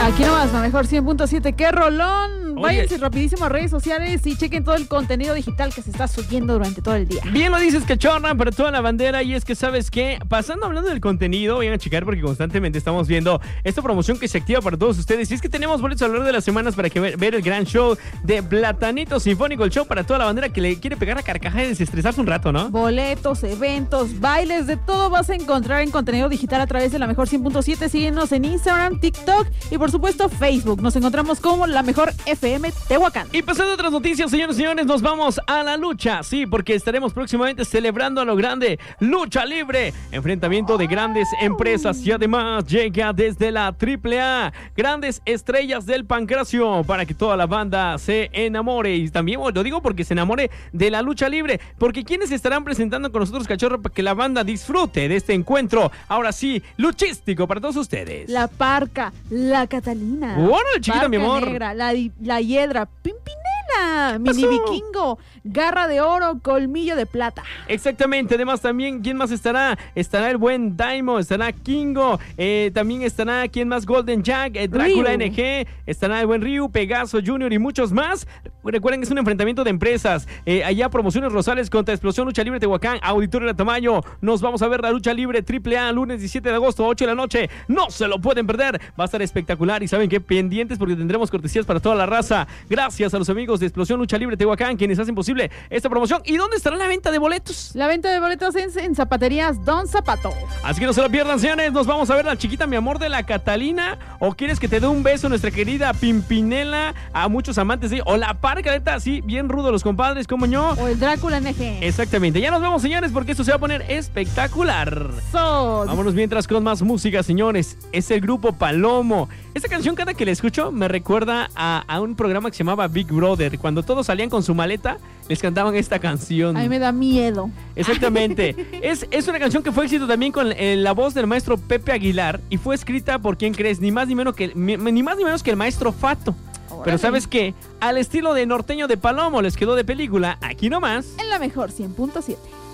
Aquí nomás, la mejor 100.7. ¡Qué rolón! Oye. Váyanse rapidísimo a redes sociales y chequen todo el contenido digital que se está subiendo durante todo el día. Bien lo dices, cachorra, para toda la bandera. Y es que, ¿sabes qué? Hablando del contenido, vayan a checar porque constantemente estamos viendo esta promoción que se activa para todos ustedes. Y es que tenemos boletos a lo largo de las semanas para que ver el gran show de Platanito Sinfónico, el show para toda la bandera que le quiere pegar a carcajada y desestresarse un rato, ¿no? Boletos, eventos, bailes, de todo vas a encontrar en contenido digital a través de la mejor 100.7. Síguenos en Instagram, TikTok y por supuesto Facebook. Nos encontramos como la mejor FM Tehuacán. Y pasando a otras noticias, señores y señores, nos vamos a la lucha. Sí, porque estaremos próximamente celebrando a lo grande Lucha Libre, enfrentamiento de grandes empresas. Y además llega desde la AAA grandes estrellas del pancracio para que toda la banda se enamore. Y también lo digo porque se enamore de la lucha libre, porque quienes estarán presentando con nosotros, cachorro, para que la banda disfrute de este encuentro, ahora sí, luchístico para todos ustedes. La Parca, la Catalina. Bueno, chiquita, Parca mi amor. Negra, la Hiedra, Pimpinela, Mini pasó? Vikingo, Garra de Oro, Colmillo de Plata. Exactamente, además también, ¿quién más estará? Estará el buen Daimo, estará Kingo, también estará, ¿quién más? Golden Jack, Drácula Ryu. NG, estará el buen Ryu, Pegaso Junior y muchos más. Recuerden que es un enfrentamiento de empresas. Allá Promociones Rosales contra Explosión Lucha Libre Tehuacán, Auditorio de Tamaño. Nos vamos a ver la lucha libre AAA lunes 17 de agosto, 8 de la noche. No se lo pueden perder, va a estar espectacular y saben qué, pendientes porque tendremos cortesías para toda la raza. Gracias a los amigos de Explosión Lucha Libre Tehuacán quienes hacen posible esta promoción. ¿Y dónde estará la venta de boletos? La venta de boletos en Zapaterías Don Zapato. Así que no se lo pierdan, señores. Nos vamos a ver la chiquita, mi amor, de la Catalina. ¿O quieres que te dé un beso, nuestra querida Pimpinela? A muchos amantes, ¿sí? O la Parca, neta, sí, bien rudo los compadres, como yo. O el Drácula NG. Exactamente. Ya nos vemos, señores, porque esto se va a poner espectacular. Sos. Vámonos mientras con más música, señores. Es el grupo Palomo. Esta canción, cada que la escucho, me recuerda a un programa que se llamaba Big Brother. Cuando todos salían con su maleta, les cantaban esta canción. A mí me da miedo. Exactamente. Es una canción que fue éxito también con la voz del maestro Pepe Aguilar y fue escrita por, ¿quién crees? Ni más ni menos que el maestro Fato. Pero ¿sabes qué? Al estilo de Norteño de Palomo les quedó de película, aquí nomás. En la mejor 100.7.